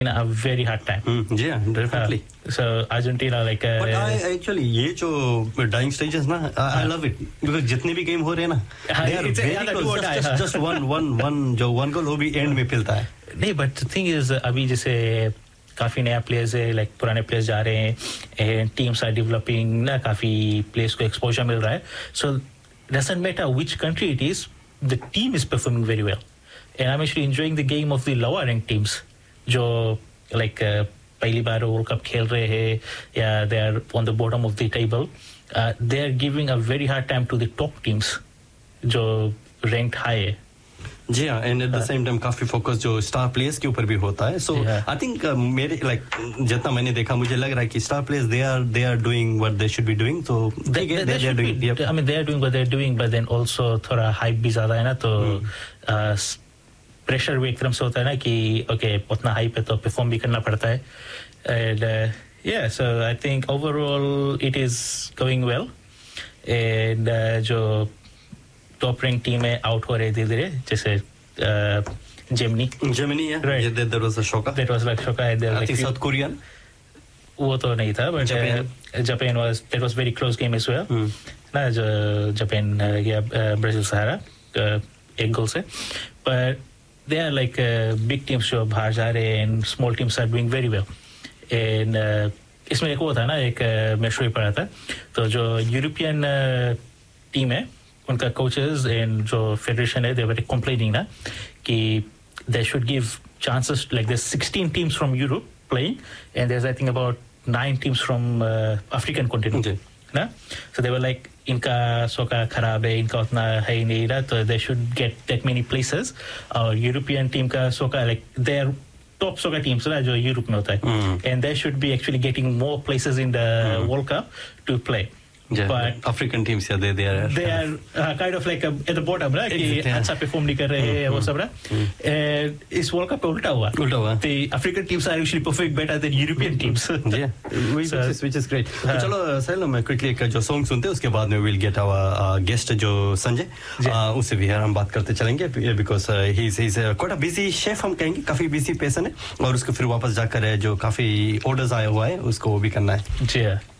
a very hard time. Yeah, definitely. So Argentina like. But I actually ये जो dying stages ना, I love it because जितने भी game हो रहे हैं ना, they are very close. Just one जो one goal वो भी end में मिलता है. नहीं, but the thing is अभी जैसे काफी नया प्लेयर्स है, लाइक पुराने प्लेयर्स जा रहे हैं, टीम्स आर डेवलपिंग ना, काफी प्लेयर्स को एक्सपोजर मिल रहा है. So doesn't matter which country it is, the team is performing very well, and I'm actually enjoying the game of the lower ranked teams जो like पहली बार वर्ल्ड कप खेल रहे हैं या they are on the bottom of the table, they are giving a very hard time to the top teams जो ranked high है. जी हाँ, and at the same time काफी फोकस जो स्टार प्लेयर्स के ऊपर भी होता है. So I think मेरे like जितना मैंने देखा मुझे लग रहा है कि star players they are doing what they should be doing. So they are doing. Yep. I mean they are doing what they are doing, but then also थोड़ा hype भी ज़्यादा है ना, तो प्रेशर भी एकदम से होता है ना कि ओके उतना हाइप है तो परफॉर्म भी करना पड़ता है. And yeah, so I think overall it is going well. And जो टॉप रैंक टीम है आउट हो रहे धीरे-धीरे, जैसे Gemini yeah, right. There was a shocker. That was like shocker. I think South Korean. वो तो नहीं था, but Japan was, that was very close game as well. ना जो जापान या ब्राजील से हारा एक गोल से, but they are like big teams जो बाहर जा रहे हैं and small teams are doing very well. And इसमें एक वो था ना, एक मैं शो ही पढ़ा था, तो जो यूरोपियन टीम है उनका कोचेस एंड जो फेडरेशन है, they were complaining ना कि they should give chances, like there's 16 teams from Europe playing and there's I think about 9 teams from African continent. Okay. ना, so they were like इनका सोका खराब है, इनका उतना है ही नहीं रहा, तो they should get that many places. और यूरोपियन टीम का सोका like their top soccer teams ना जो यूरोप में होता है, and they should be actually getting more places in the World Cup to play. Yeah, but African teams, yeah, they are kind of like at the bottom, right? कि अच्छा perform नहीं कर रहे हैं वो सब ना. इस World Cup पे उल्टा हुआ. The African teams are actually performing better than European teams. Yeah, which is great. तो चलो सैल, मैं quickly एक जो song सुनते हैं, उसके बाद में we'll get our guest जो संजय, उससे भी हम बात करते चलेंगे because he's quite a busy chef, हम कहेंगे काफी busy person है, और उसको फिर वापस जाकर जो काफी orders आया हुआ है उसको वो भी करना है. जी.